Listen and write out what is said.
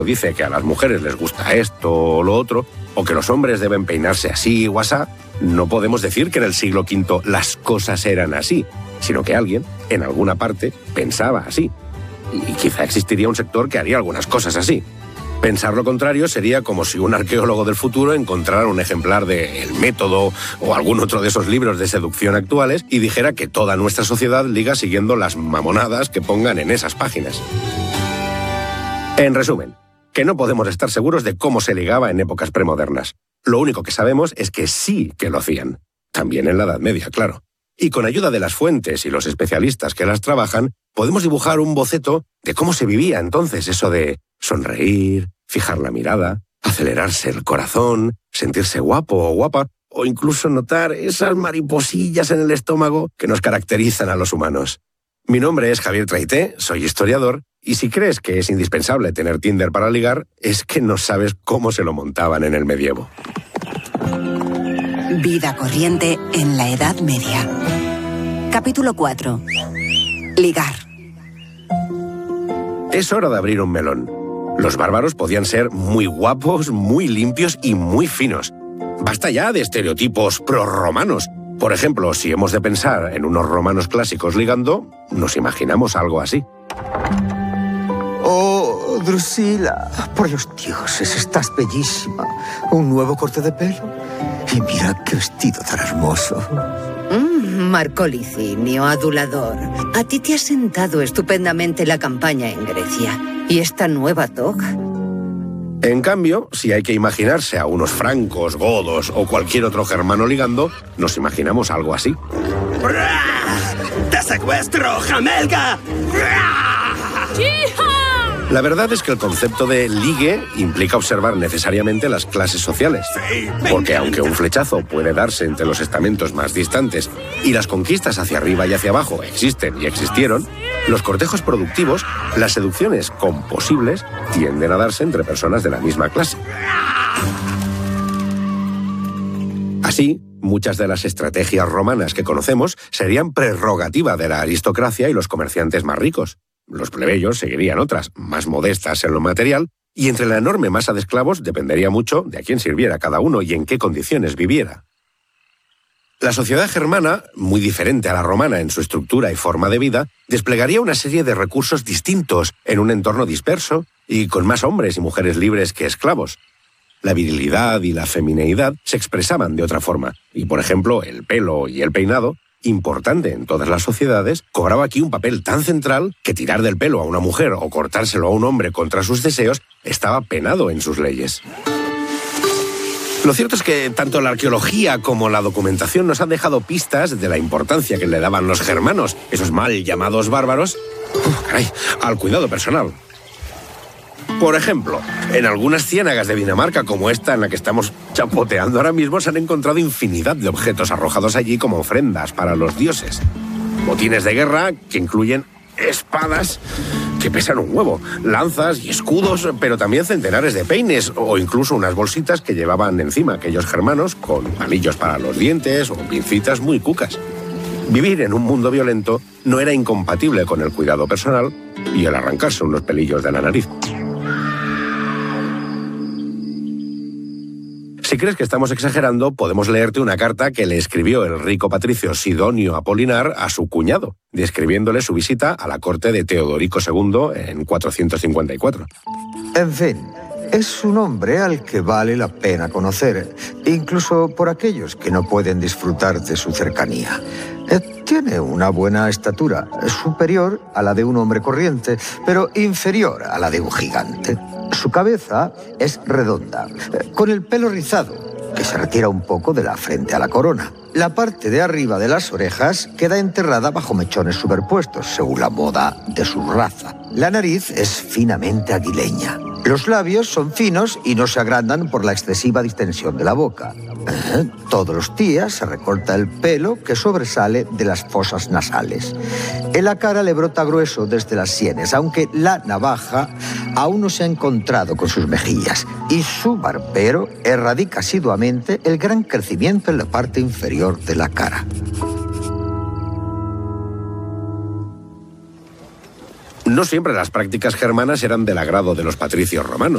dice que a las mujeres les gusta esto o lo otro, o que los hombres deben peinarse así o asá, no podemos decir que en el siglo V las cosas eran así, sino que alguien, en alguna parte, pensaba así. Y quizá existiría un sector que haría algunas cosas así. Pensar lo contrario sería como si un arqueólogo del futuro encontrara un ejemplar de El Método o algún otro de esos libros de seducción actuales y dijera que toda nuestra sociedad liga siguiendo las mamonadas que pongan en esas páginas. En resumen, que no podemos estar seguros de cómo se ligaba en épocas premodernas. Lo único que sabemos es que sí que lo hacían. También en la Edad Media, claro. Y con ayuda de las fuentes y los especialistas que las trabajan, podemos dibujar un boceto de cómo se vivía entonces eso de sonreír, fijar la mirada, acelerarse el corazón, sentirse guapo o guapa, o incluso notar esas mariposillas en el estómago que nos caracterizan a los humanos. Mi nombre es Javier Traité, soy historiador, y si crees que es indispensable tener Tinder para ligar, es que no sabes cómo se lo montaban en el medievo. Vida corriente en la Edad Media. Capítulo 4. Ligar. Es hora de abrir un melón. Los bárbaros podían ser muy guapos, muy limpios y muy finos. Basta ya de estereotipos prorromanos. Por ejemplo, si hemos de pensar en unos romanos clásicos ligando, nos imaginamos algo así. Oh, Drusila, por los dioses, estás bellísima. Un nuevo corte de pelo. Y mira qué vestido tan hermoso. Marco Licinio, adulador. A ti te ha sentado estupendamente la campaña en Grecia. ¿Y esta nueva toga? En cambio, si hay que imaginarse a unos francos, godos o cualquier otro germano ligando, nos imaginamos algo así. ¡Te secuestro, Jamelga! La verdad es que el concepto de ligue implica observar necesariamente las clases sociales. Porque aunque un flechazo puede darse entre los estamentos más distantes y las conquistas hacia arriba y hacia abajo existen y existieron, los cortejos productivos, las seducciones composibles, tienden a darse entre personas de la misma clase. Así, muchas de las estrategias romanas que conocemos serían prerrogativa de la aristocracia y los comerciantes más ricos. Los plebeyos seguirían otras, más modestas en lo material, y entre la enorme masa de esclavos dependería mucho de a quién sirviera cada uno y en qué condiciones viviera. La sociedad germana, muy diferente a la romana en su estructura y forma de vida, desplegaría una serie de recursos distintos en un entorno disperso y con más hombres y mujeres libres que esclavos. La virilidad y la femineidad se expresaban de otra forma, y por ejemplo el pelo y el peinado, importante en todas las sociedades, cobraba aquí un papel tan central que tirar del pelo a una mujer o cortárselo a un hombre contra sus deseos estaba penado en sus leyes. Lo cierto es que tanto la arqueología como la documentación nos han dejado pistas de la importancia que le daban los germanos, esos mal llamados bárbaros, al cuidado personal. Por ejemplo, en algunas ciénagas de Dinamarca como esta en la que estamos chapoteando ahora mismo se han encontrado infinidad de objetos arrojados allí como ofrendas para los dioses. Botines de guerra que incluyen espadas que pesan un huevo, lanzas y escudos, pero también centenares de peines o incluso unas bolsitas que llevaban encima aquellos germanos con anillos para los dientes o pincitas muy cucas. Vivir en un mundo violento no era incompatible con el cuidado personal y el arrancarse unos pelillos de la nariz. Si crees que estamos exagerando, podemos leerte una carta que le escribió el rico patricio Sidonio Apolinar a su cuñado, describiéndole su visita a la corte de Teodorico II en 454. En fin, es un hombre al que vale la pena conocer, incluso por aquellos que no pueden disfrutar de su cercanía. Tiene una buena estatura, superior a la de un hombre corriente, pero inferior a la de un gigante. Su cabeza es redonda, con el pelo rizado, que se retira un poco de la frente a la corona. La parte de arriba de las orejas queda enterrada bajo mechones superpuestos, según la moda de su raza. La nariz es finamente aguileña. Los labios son finos y no se agrandan por la excesiva distensión de la boca. Todos los días se recorta el pelo que sobresale de las fosas nasales. En la cara le brota grueso desde las sienes, aunque la navaja aún no se ha encontrado con sus mejillas. Y su barbero erradica asiduamente el gran crecimiento en la parte inferior de la cara. No siempre las prácticas germanas eran del agrado de los patricios romanos.